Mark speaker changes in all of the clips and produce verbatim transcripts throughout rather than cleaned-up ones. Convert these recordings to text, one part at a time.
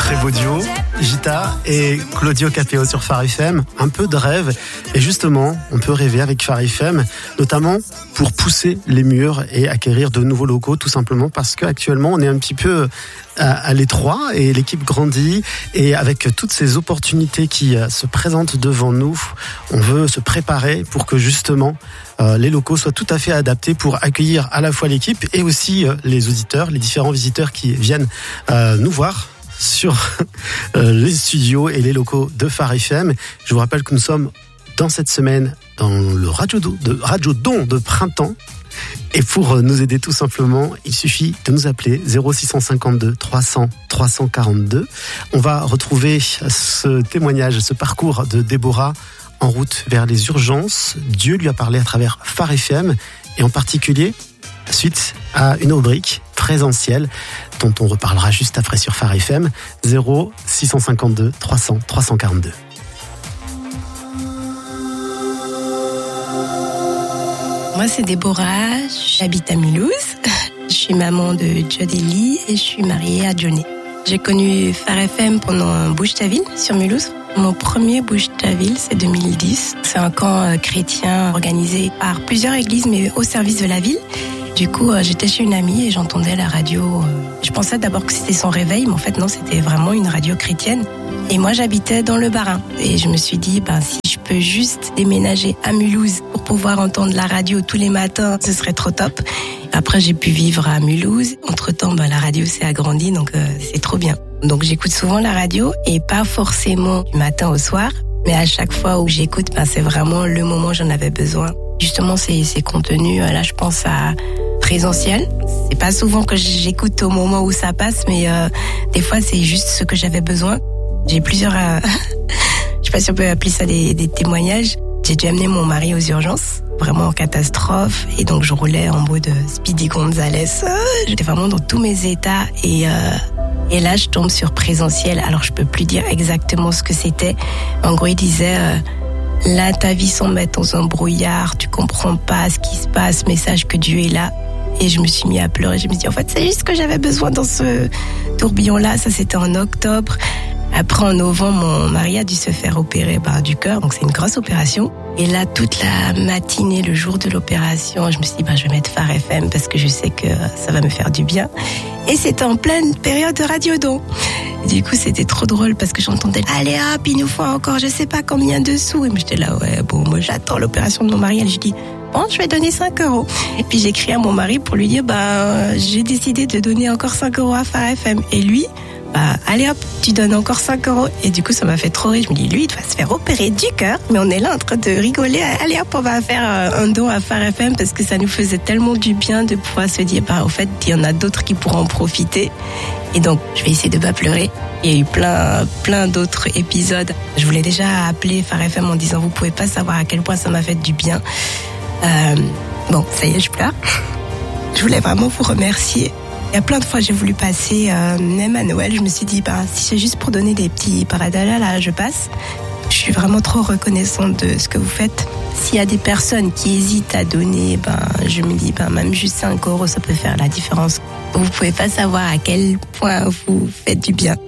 Speaker 1: Très beau duo, Gita et Claudio Capéo sur Phare F M, un peu de rêve. Et justement, on peut rêver avec Phare F M, notamment pour pousser les murs et acquérir de nouveaux locaux, tout simplement parce qu'actuellement, on est un petit peu à, à l'étroit et l'équipe grandit. Et avec toutes ces opportunités qui se présentent devant nous, on veut se préparer pour que justement euh, les locaux soient tout à fait adaptés pour accueillir à la fois l'équipe et aussi euh, les auditeurs, les différents visiteurs qui viennent euh, nous voir sur euh, les studios et les locaux de Phare F M. Je vous rappelle que nous sommes dans cette semaine dans le Radio Don de, Radio Don de printemps. Et pour nous aider tout simplement, il suffit de nous appeler zéro six cent cinquante-deux trois cents trois cent quarante-deux. On va retrouver ce témoignage, ce parcours de Déborah en route vers les urgences. Dieu lui a parlé à travers Phare F M et en particulier suite à une rubrique présentielle dont on reparlera juste après sur Phare F M. Zéro six cent cinquante-deux trois cents trois cent quarante-deux.
Speaker 2: Moi, c'est Déborah, j'habite à Mulhouse. Je suis maman de Jody Lee et je suis mariée à Johnny. J'ai connu Phare F M pendant un Bouche-ta-Ville sur Mulhouse. Mon premier Bouche-ta-Ville, c'est deux mille dix. C'est un camp chrétien organisé par plusieurs églises, mais au service de la ville. Du coup, j'étais chez une amie et j'entendais la radio. Je pensais d'abord que c'était son réveil, mais en fait, non, c'était vraiment une radio chrétienne. Et moi, j'habitais dans le Bas-Rhin. Et je me suis dit, ben, si je peux juste déménager à Mulhouse pour pouvoir entendre la radio tous les matins, ce serait trop top. Après, j'ai pu vivre à Mulhouse. Entre-temps, ben, la radio s'est agrandie, donc euh, c'est trop bien. Donc, j'écoute souvent la radio et pas forcément du matin au soir. Mais à chaque fois où j'écoute, ben, c'est vraiment le moment où j'en avais besoin. Justement, ces, ces contenus, là, je pense à présentiel. C'est pas souvent que j'écoute au moment où ça passe, mais euh, des fois, c'est juste ce que j'avais besoin. J'ai plusieurs... Euh, je sais pas si on peut appeler ça des, des témoignages. J'ai dû amener mon mari aux urgences, vraiment en catastrophe. Et donc, je roulais en mode Speedy Gonzales. J'étais vraiment dans tous mes états. Et, euh, et là, je tombe sur présentiel. Alors, je peux plus dire exactement ce que c'était. En gros, il disait... Euh, là, ta vie semble être dans un brouillard. Tu comprends pas ce qui se passe. Message que Dieu est là. Et je me suis mis à pleurer. Je me suis dit, en fait, c'est juste ce que j'avais besoin dans ce tourbillon-là. Ça, c'était en octobre. Après, en novembre, mon mari a dû se faire opérer bah, du cœur, donc c'est une grosse opération. Et là, toute la matinée, le jour de l'opération, je me suis dit, bah, je vais mettre Phare F M parce que je sais que ça va me faire du bien. Et c'était en pleine période de Radio Don. Du coup, c'était trop drôle parce que j'entendais, allez hop, il nous faut encore je sais pas combien de sous. Et moi, j'étais là, ouais, bon, moi, j'attends l'opération de mon mari. Et je dis, bon, je vais donner cinq euros. Et puis, j'ai écrit à mon mari pour lui dire, bah, j'ai décidé de donner encore cinq euros à Phare F M. Et lui, bah, allez hop, tu donnes encore cinq euros. Et du coup, ça m'a fait trop rire. Je me dis, lui, il doit se faire opérer du cœur. Mais on est là en train de rigoler. Allez hop, on va faire un don à Phare F M parce que ça nous faisait tellement du bien de pouvoir se dire, bah, au fait, il y en a d'autres qui pourront en profiter. Et donc, je vais essayer de pas pleurer. Il y a eu plein, plein d'autres épisodes. Je voulais déjà appeler Phare F M en disant, vous pouvez pas savoir à quel point ça m'a fait du bien. Euh, bon, ça y est, je pleure. Je voulais vraiment vous remercier. Il y a plein de fois j'ai voulu passer, euh, même à Noël, je me suis dit, bah, si c'est juste pour donner des petits paradalas, là, je passe. Je suis vraiment trop reconnaissante de ce que vous faites. S'il y a des personnes qui hésitent à donner, ben, je me dis, ben, même juste cinq euros, ça peut faire la différence. Vous pouvez pas savoir à quel point vous faites du bien.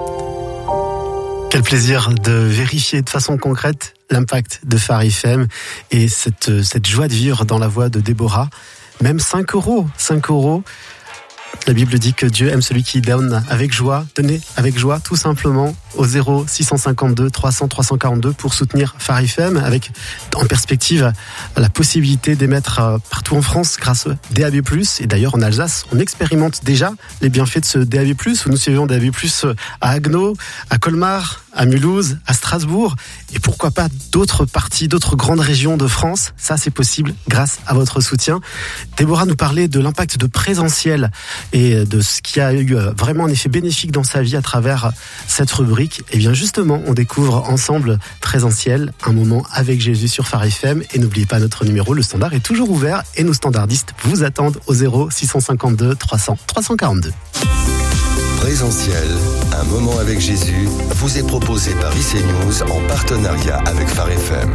Speaker 1: Quel plaisir de vérifier de façon concrète l'impact de Phare F M et cette, cette joie de vivre dans la voix de Déborah. Même cinq euros, cinq euros. La Bible dit que Dieu aime celui qui donne avec joie, donnez avec joie tout simplement au zéro six cent cinquante-deux trois cents trois cent quarante-deux pour soutenir Phare F M avec en perspective la possibilité d'émettre partout en France grâce au D A B plus. Et d'ailleurs en Alsace, on expérimente déjà les bienfaits de ce D A B plus où nous suivons D A B plus à Haguenau, à Colmar, à Mulhouse, à Strasbourg et pourquoi pas d'autres parties, d'autres grandes régions de France. Ça, c'est possible grâce à votre soutien. Déborah nous parlait de l'impact de présentiel et de ce qui a eu vraiment un effet bénéfique dans sa vie à travers cette rubrique. Et bien justement, on découvre ensemble Présentiel, un moment avec Jésus sur Phare F M. Et n'oubliez pas notre numéro, le standard est toujours ouvert et nos standardistes vous attendent au zéro six cent cinquante-deux trois cents trois cent quarante-deux.
Speaker 3: Présentiel, un moment avec Jésus, vous est proposé par I C News en partenariat avec Phare F M.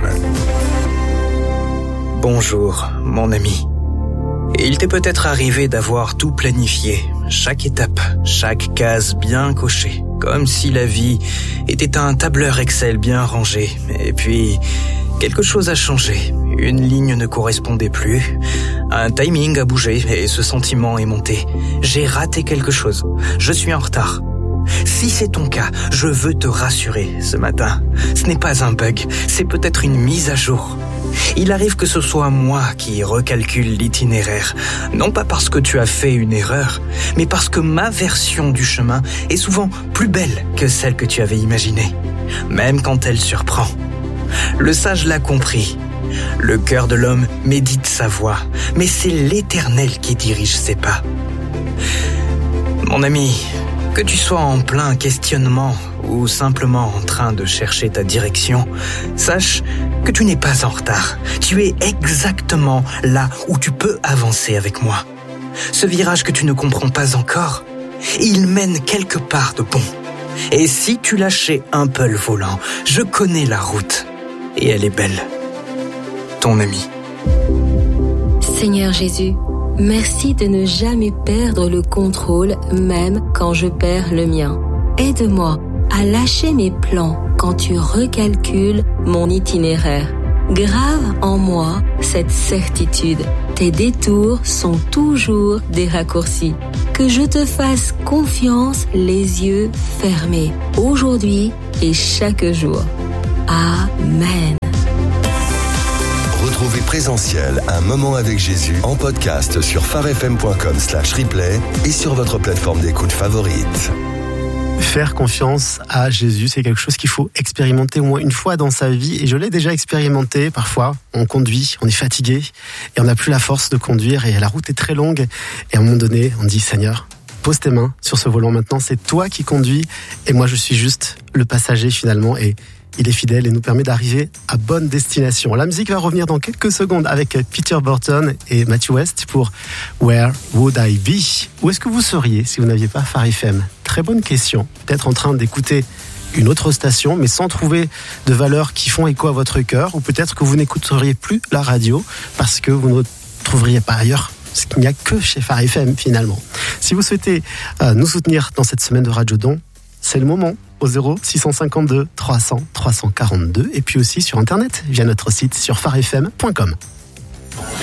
Speaker 4: Bonjour, mon ami. Il t'est peut-être arrivé d'avoir tout planifié, chaque étape, chaque case bien cochée, comme si la vie était un tableur Excel bien rangé. Et puis, quelque chose a changé. Une ligne ne correspondait plus. Un timing a bougé et ce sentiment est monté. J'ai raté quelque chose. Je suis en retard. Si c'est ton cas, je veux te rassurer ce matin. Ce n'est pas un bug, c'est peut-être une mise à jour. Il arrive que ce soit moi qui recalcule l'itinéraire, non pas parce que tu as fait une erreur, mais parce que ma version du chemin est souvent plus belle que celle que tu avais imaginée, même quand elle surprend. Le sage l'a compris. Le cœur de l'homme médite sa voie, mais c'est l'Éternel qui dirige ses pas. Mon ami, que tu sois en plein questionnement ou simplement en train de chercher ta direction, sache que tu n'es pas en retard. Tu es exactement là où tu peux avancer avec moi. Ce virage que tu ne comprends pas encore, il mène quelque part de bon. Et si tu lâchais un peu le volant, je connais la route et elle est belle. Ton ami.
Speaker 5: Seigneur Jésus, merci de ne jamais perdre le contrôle, même quand je perds le mien. Aide-moi à lâcher mes plans quand tu recalcules mon itinéraire. Grave en moi cette certitude. Tes détours sont toujours des raccourcis. Que je te fasse confiance les yeux fermés, aujourd'hui et chaque jour. Amen.
Speaker 3: Retrouvez Présentiel, un moment avec Jésus en podcast sur farfm.com slash replay et sur votre plateforme d'écoute favorite.
Speaker 1: Faire confiance à Jésus, c'est quelque chose qu'il faut expérimenter au moins une fois dans sa vie. Et je l'ai déjà expérimenté. Parfois, on conduit, on est fatigué et on n'a plus la force de conduire et la route est très longue. Et à un moment donné, on dit, Seigneur, pose tes mains sur ce volant maintenant. C'est toi qui conduis et moi, je suis juste le passager finalement. Et il est fidèle et nous permet d'arriver à bonne destination. La musique va revenir dans quelques secondes avec Peter Burton et Matthew West pour Where Would I Be? Où est-ce que vous seriez si vous n'aviez pas Phare F M? Très bonne question. Peut-être en train d'écouter une autre station, mais sans trouver de valeurs qui font écho à votre cœur, ou peut-être que vous n'écouteriez plus la radio parce que vous ne trouveriez pas ailleurs ce qu'il n'y a que chez Phare F M finalement. Si vous souhaitez euh, nous soutenir dans cette semaine de Radio Don, c'est le moment au zéro six cent cinquante-deux trois cents trois cent quarante-deux et puis aussi sur internet via notre site sur phare f m point com.